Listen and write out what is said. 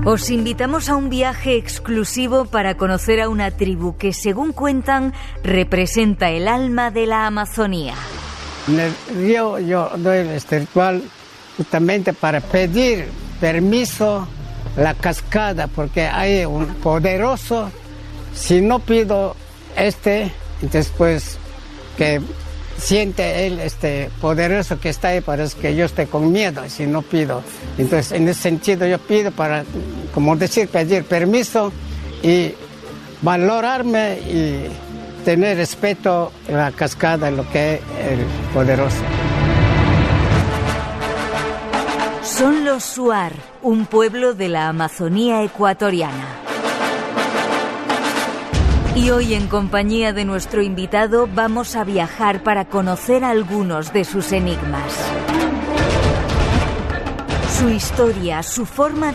Os invitamos a un viaje exclusivo para conocer a una tribu que, según cuentan, representa el alma de la Amazonía. En el río yo doy este ritual justamente para pedir permiso a la cascada, porque hay un poderoso. Si no pido entonces pues que siente él poderoso que está ahí, parece que yo estoy con miedo si no pido. Entonces en ese sentido yo pido para, como decir, pedir permiso y valorarme y tener respeto a la cascada, lo que es el poderoso. Son los Shuar, un pueblo de la Amazonía ecuatoriana. Y hoy, en compañía de nuestro invitado, vamos a viajar para conocer algunos de sus enigmas. Su historia, su forma